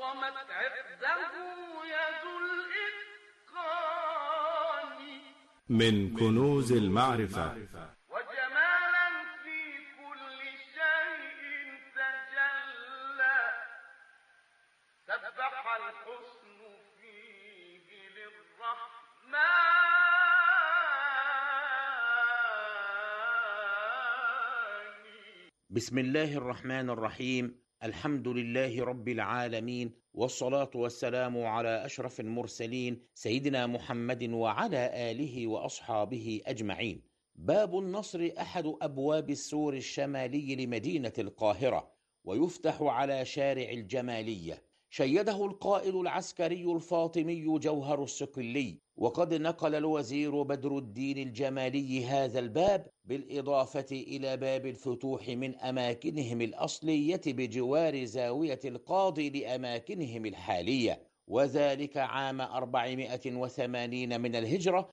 قامت عقده يد الإتقان من كنوز المعرفة وجمالا في كل شيء تجلى سبح الحسن فيه للرحمن. بسم الله الرحمن الرحيم. الحمد لله رب العالمين، والصلاة والسلام على أشرف المرسلين سيدنا محمد وعلى آله وأصحابه أجمعين. باب النصر أحد أبواب السور الشمالي لمدينة القاهرة، ويفتح على شارع الجمالية. شيده القائد العسكري الفاطمي جوهر الصقلي، وقد نقل الوزير بدر الدين الجمالي هذا الباب بالإضافة إلى باب الفتوح من أماكنهم الأصلية بجوار زاوية القاضي لأماكنهم الحالية، وذلك عام 480 من الهجرة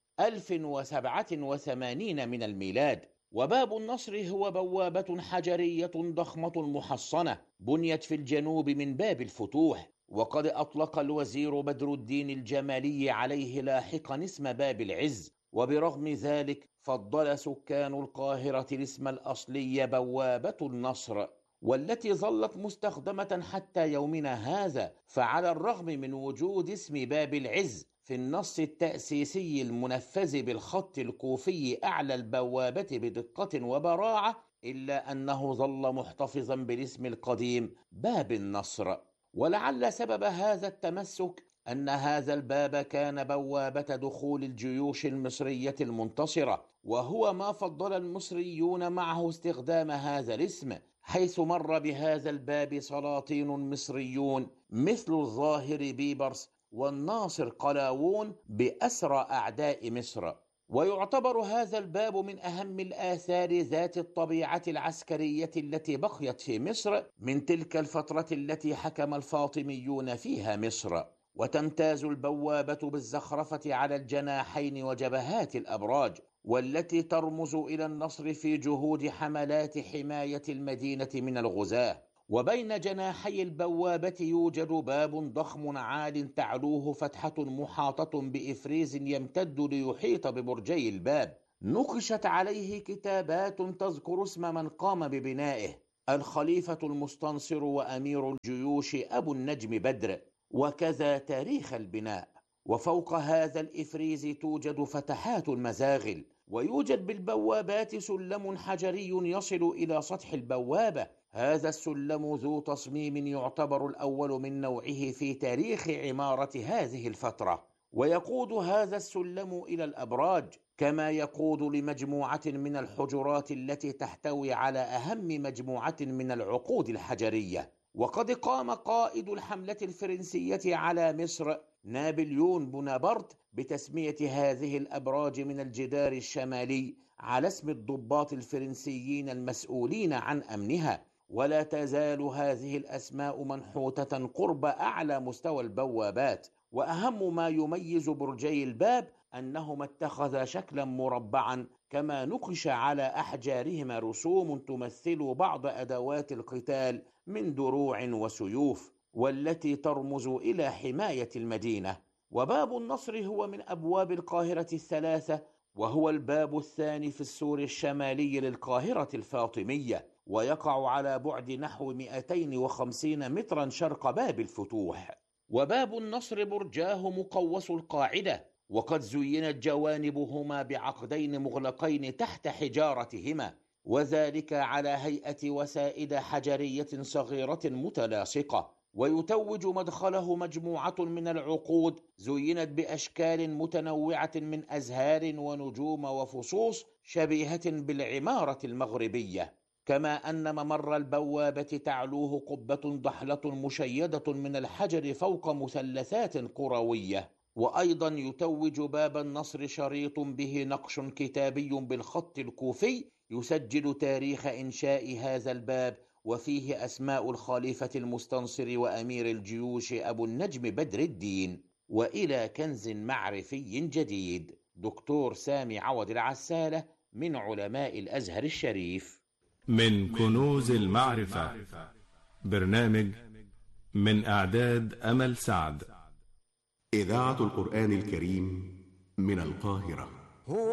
1087 من الميلاد. وباب النصر هو بوابة حجرية ضخمة محصنة بنيت في الجنوب من باب الفتوح، وقد أطلق الوزير بدر الدين الجمالي عليه لاحقا اسم باب العز، وبرغم ذلك فضل سكان القاهرة الاسم الأصلي بوابة النصر، والتي ظلت مستخدمة حتى يومنا هذا. فعلى الرغم من وجود اسم باب العز في النص التأسيسي المنفذ بالخط الكوفي أعلى البوابة بدقة وبراعة، إلا أنه ظل محتفظا بالاسم القديم باب النصر. ولعل سبب هذا التمسك أن هذا الباب كان بوابة دخول الجيوش المصرية المنتصرة، وهو ما فضل المصريون معه استخدام هذا الاسم، حيث مر بهذا الباب سلاطين مصريون مثل الظاهر بيبرس والناصر قلاوون بأسرى أعداء مصر. ويعتبر هذا الباب من أهم الآثار ذات الطبيعة العسكرية التي بقيت في مصر من تلك الفترة التي حكم الفاطميون فيها مصر. وتمتاز البوابة بالزخرفة على الجناحين وجبهات الأبراج، والتي ترمز إلى النصر في جهود حملات حماية المدينة من الغزاة. وبين جناحي البوابة يوجد باب ضخم عال تعلوه فتحة محاطة بإفريز يمتد ليحيط ببرجي الباب، نقشت عليه كتابات تذكر اسم من قام ببنائه: الخليفة المستنصر وأمير الجيوش أبو النجم بدر، وكذا تاريخ البناء. وفوق هذا الإفريز توجد فتحات المزاغل، ويوجد بالبوابات سلم حجري يصل إلى سطح البوابة. هذا السلم ذو تصميم يعتبر الأول من نوعه في تاريخ عمارة هذه الفترة، ويقود هذا السلم إلى الأبراج، كما يقود لمجموعة من الحجرات التي تحتوي على أهم مجموعة من العقود الحجرية. وقد قام قائد الحملة الفرنسية على مصر نابليون بونابرت بتسمية هذه الأبراج من الجدار الشمالي على اسم الضباط الفرنسيين المسؤولين عن أمنها، ولا تزال هذه الأسماء منحوتة قرب أعلى مستوى البوابات. وأهم ما يميز برجي الباب أنهما اتخذا شكلا مربعا، كما نقش على أحجارهما رسوم تمثل بعض أدوات القتال من دروع وسيوف، والتي ترمز إلى حماية المدينة. وباب النصر هو من أبواب القاهرة الثلاثة، وهو الباب الثاني في السور الشمالي للقاهرة الفاطمية، ويقع على بعد نحو 250 مترا شرق باب الفتوح. وباب النصر برجاه مقوس القاعدة، وقد زينت جوانبهما بعقدين مغلقين تحت حجارتهما، وذلك على هيئة وسائد حجرية صغيرة متلاصقة. ويتوج مدخله مجموعة من العقود زينت بأشكال متنوعة من أزهار ونجوم وفصوص شبيهة بالعمارة المغربية، كما أن ممر البوابة تعلوه قبة ضحلة مشيدة من الحجر فوق مثلثات قروية. وأيضا يتوج باب النصر شريط به نقش كتابي بالخط الكوفي يسجل تاريخ إنشاء هذا الباب، وفيه أسماء الخليفة المستنصر وأمير الجيوش أبو النجم بدر الدين. وإلى كنز معرفي جديد، دكتور سامي عوض العسالة من علماء الأزهر الشريف. من كنوز المعرفة، برنامج من إعداد أمل سعد. إذاعة القرآن الكريم من القاهرة.